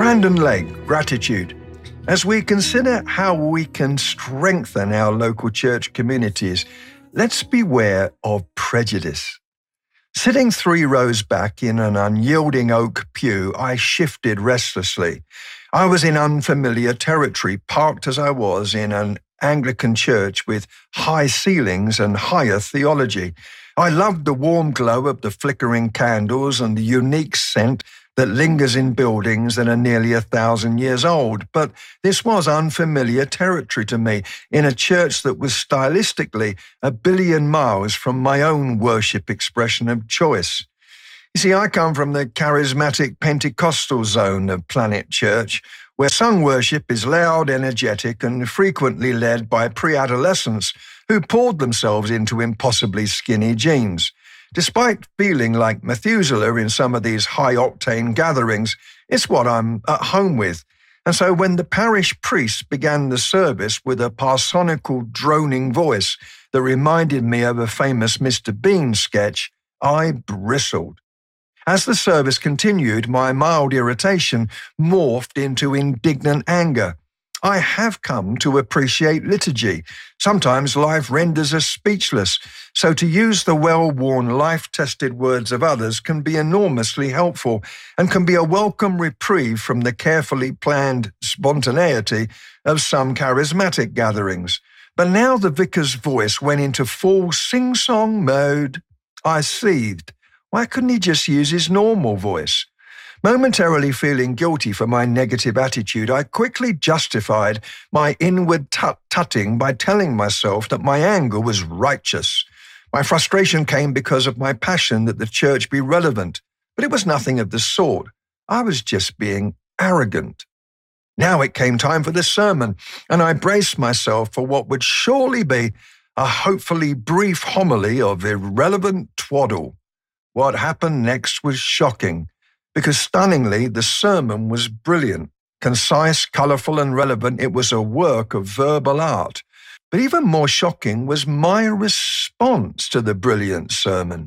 Brandon Lake, gratitude. As we consider how we can strengthen our local church communities, let's beware of prejudice. Sitting 3 rows back in an unyielding oak pew, I shifted restlessly. I was in unfamiliar territory, parked as I was in an Anglican church with high ceilings and higher theology. I loved the warm glow of the flickering candles and the unique scent that lingers in buildings that are nearly 1,000 years old. But this was unfamiliar territory to me, in a church that was stylistically 1 billion miles from my own worship expression of choice. You see, I come from the charismatic Pentecostal zone of Planet Church, where sung worship is loud, energetic, and frequently led by pre-adolescents who poured themselves into impossibly skinny jeans. Despite feeling like Methuselah in some of these high-octane gatherings, it's what I'm at home with. And so when the parish priest began the service with a parsonical droning voice that reminded me of a famous Mr. Bean sketch, I bristled. As the service continued, my mild irritation morphed into indignant anger. I have come to appreciate liturgy. Sometimes life renders us speechless, so to use the well-worn, life-tested words of others can be enormously helpful and can be a welcome reprieve from the carefully planned spontaneity of some charismatic gatherings. But now the vicar's voice went into full sing-song mode. I seethed. Why couldn't he just use his normal voice? Momentarily feeling guilty for my negative attitude, I quickly justified my inward tut-tutting by telling myself that my anger was righteous. My frustration came because of my passion that the church be relevant, but it was nothing of the sort. I was just being arrogant. Now it came time for the sermon, and I braced myself for what would surely be a hopefully brief homily of irrelevant twaddle. What happened next was shocking, because stunningly, the sermon was brilliant. Concise, colourful, and relevant, it was a work of verbal art. But even more shocking was my response to the brilliant sermon.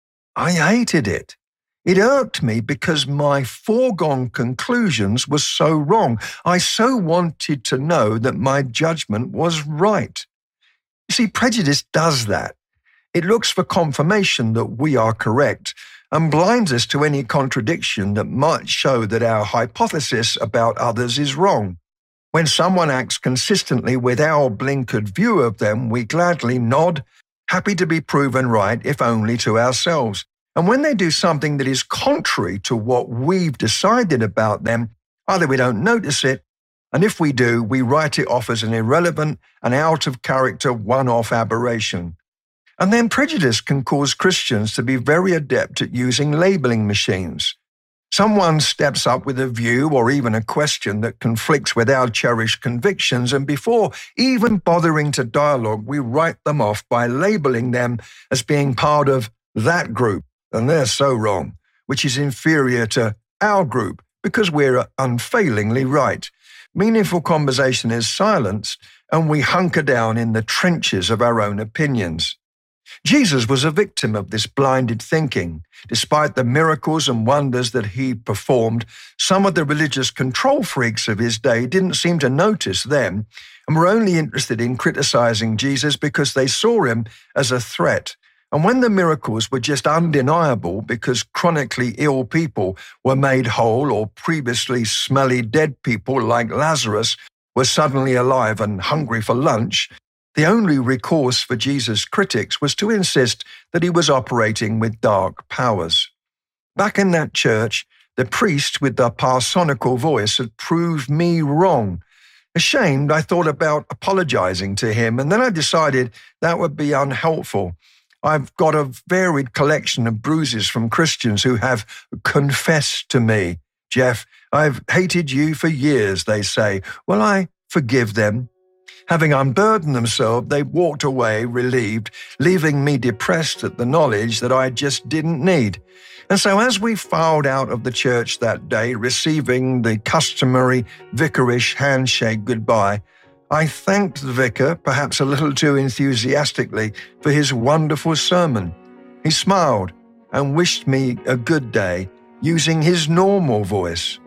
I hated it. It irked me because my foregone conclusions were so wrong. I so wanted to know that my judgment was right. You see, prejudice does that. It looks for confirmation that we are correct and blinds us to any contradiction that might show that our hypothesis about others is wrong. When someone acts consistently with our blinkered view of them, we gladly nod, happy to be proven right, if only to ourselves. And when they do something that is contrary to what we've decided about them, either we don't notice it, and if we do, we write it off as an irrelevant and out-of-character one-off aberration. And then prejudice can cause Christians to be very adept at using labeling machines. Someone steps up with a view or even a question that conflicts with our cherished convictions, and before even bothering to dialogue, we write them off by labeling them as being part of that group, and they're so wrong, which is inferior to our group because we're unfailingly right. Meaningful conversation is silenced, and we hunker down in the trenches of our own opinions. Jesus was a victim of this blinded thinking. Despite the miracles and wonders that he performed, some of the religious control freaks of his day didn't seem to notice them and were only interested in criticizing Jesus because they saw him as a threat. And when the miracles were just undeniable because chronically ill people were made whole or previously smelly dead people like Lazarus were suddenly alive and hungry for lunch, the only recourse for Jesus' critics was to insist that he was operating with dark powers. Back in that church, the priest with the parsonical voice had proved me wrong. Ashamed, I thought about apologizing to him, and then I decided that would be unhelpful. I've got a varied collection of bruises from Christians who have confessed to me. Jeff, I've hated you for years, they say. Well, I forgive them. Having unburdened themselves, they walked away relieved, leaving me depressed at the knowledge that I just didn't need. And so as we filed out of the church that day, receiving the customary vicarish handshake goodbye, I thanked the vicar, perhaps a little too enthusiastically, for his wonderful sermon. He smiled and wished me a good day using his normal voice.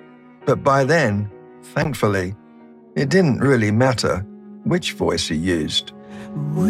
But by then, thankfully, it didn't really matter which voice he used.